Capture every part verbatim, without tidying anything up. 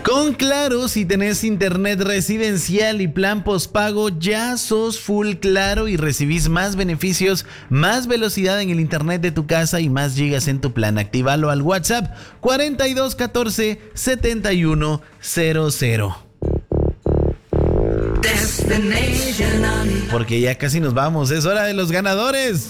Con Claro, si tenés internet residencial y plan postpago, ya sos full Claro y recibís más beneficios, más velocidad en el internet de tu casa y más gigas en tu plan. Actívalo al WhatsApp cuarenta y dos catorce setenta y uno cero cero. Porque ya casi nos vamos, es hora de los ganadores.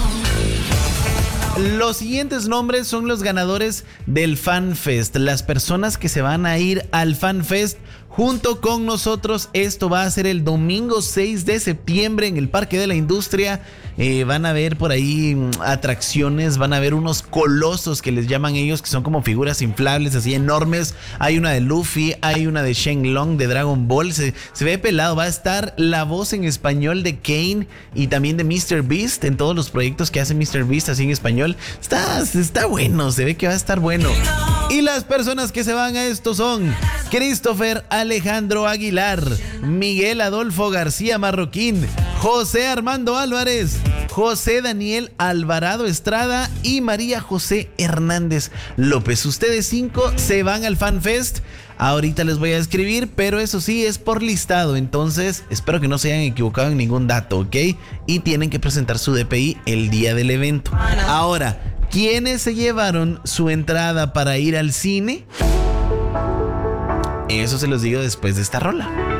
Los siguientes nombres son los ganadores del FanFest, las personas que se van a ir al FanFest junto con nosotros. Esto va a ser el domingo seis de septiembre en el Parque de la Industria. Eh, van a ver por ahí mm, atracciones, van a ver unos colosos que les llaman ellos, que son como figuras inflables así enormes. Hay una de Luffy, hay una de Shenlong de Dragon Ball. Se, se ve pelado. Va a estar la voz en español de Kane y también de míster Beast en todos los proyectos que hace míster Beast así en español. Está, está bueno, se ve que va a estar bueno. Y las personas que se van a esto son Christopher Alejandro Aguilar, Miguel Adolfo García Marroquín, José Armando Álvarez, José Daniel Alvarado Estrada y María José Hernández López. Ustedes cinco se van al FanFest. Ahorita les voy a escribir, pero eso sí es por listado. Entonces espero que no se hayan equivocado en ningún dato, ¿ok? Y tienen que presentar su D P I el día del evento. Ahora, ¿quiénes se llevaron su entrada para ir al cine? Eso se los digo después de esta rola.